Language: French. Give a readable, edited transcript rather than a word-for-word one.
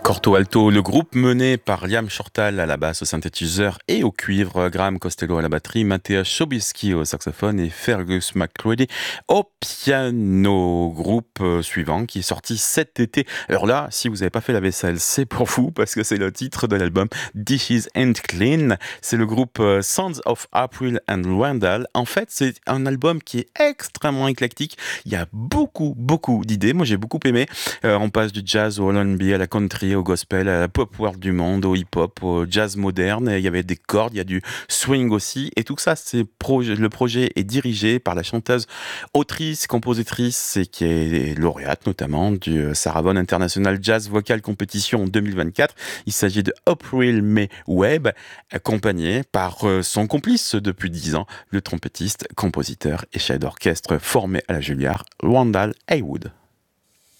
Corto Alto, le groupe mené par Liam Shortall à la basse, au synthétiseur et au cuivre, Graham Costello à la batterie, Mateusz Sobieski au saxophone et Fergus McCready au piano. Groupe suivant qui est sorti cet été. Alors là, si vous n'avez pas fait la vaisselle, c'est pour vous parce que c'est le titre de l'album Dishes and Clean. C'est le groupe Sons of April and Randall. En fait, c'est un album qui est extrêmement éclectique. Il y a beaucoup d'idées. Moi, j'ai beaucoup aimé. On passe du jazz au R&B, à la country, au gospel, à la pop world du monde, au hip-hop, au jazz moderne. Il y avait des cordes, il y a du swing aussi. Et tout ça, le projet est dirigé par la chanteuse, autrice, compositrice et qui est lauréate notamment du Sarah Vaughan International Jazz Vocal Competition 2024. Il s'agit de April May Webb, accompagnée par son complice depuis 10 ans, le trompettiste, compositeur et chef d'orchestre formé à la Juilliard, Randall Haywood.